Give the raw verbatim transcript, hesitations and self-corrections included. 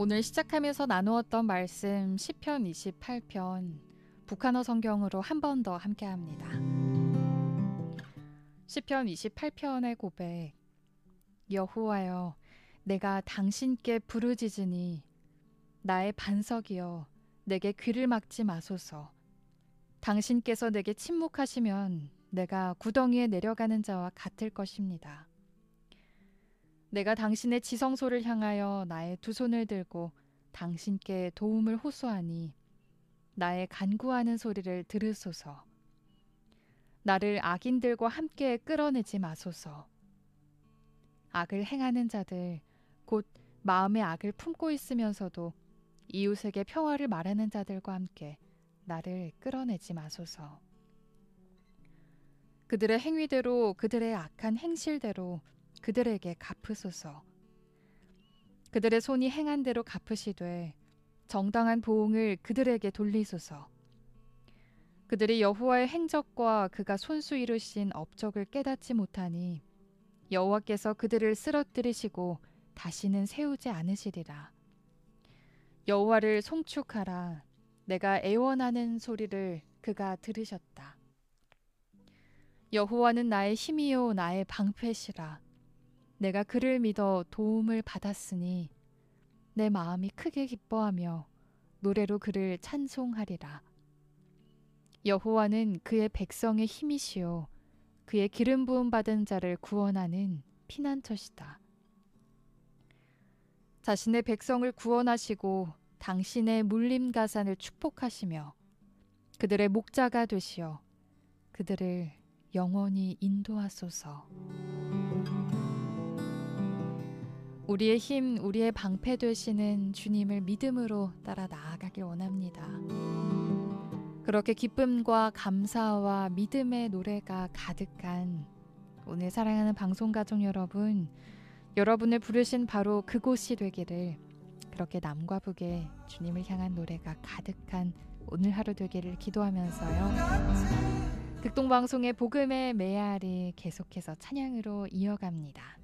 오늘 시작하면서 나누었던 말씀 시편 이십팔 편 북한어 성경으로 한 번 더 함께합니다. 시편 이십팔 편의 고백. 여호와여, 내가 당신께 부르짖으니 나의 반석이여, 내게 귀를 막지 마소서. 당신께서 내게 침묵하시면 내가 구덩이에 내려가는 자와 같을 것입니다. 내가 당신의 지성소를 향하여 나의 두 손을 들고 당신께 도움을 호소하니 나의 간구하는 소리를 들으소서. 나를 악인들과 함께 끌어내지 마소서. 악을 행하는 자들, 곧 마음의 악을 품고 있으면서도 이웃에게 평화를 말하는 자들과 함께 나를 끌어내지 마소서. 그들의 행위대로, 그들의 악한 행실대로 그들에게 갚으소서. 그들의 손이 행한 대로 갚으시되 정당한 보응을 그들에게 돌리소서. 그들이 여호와의 행적과 그가 손수 이루신 업적을 깨닫지 못하니 여호와께서 그들을 쓰러뜨리시고 다시는 세우지 않으시리라. 여호와를 송축하라. 내가 애원하는 소리를 그가 들으셨다. 여호와는 나의 힘이요 나의 방패시라. 내가 그를 믿어 도움을 받았으니 내 마음이 크게 기뻐하며 노래로 그를 찬송하리라. 여호와는 그의 백성의 힘이시요 그의 기름 부음 받은 자를 구원하는 피난처시다. 자신의 백성을 구원하시고 당신의 물림 가산을 축복하시며 그들의 목자가 되시어 그들을 영원히 인도하소서. 우리의 힘, 우리의 방패 되시는 주님을 믿음으로 따라 나아가길 원합니다. 그렇게 기쁨과 감사와 믿음의 노래가 가득한 오늘 사랑하는 방송가족 여러분, 여러분을 부르신 바로 그곳이 되기를, 그렇게 남과 북에 주님을 향한 노래가 가득한 오늘 하루 되기를 기도하면서요. 극동방송의 복음의 메아리 계속해서 찬양으로 이어갑니다.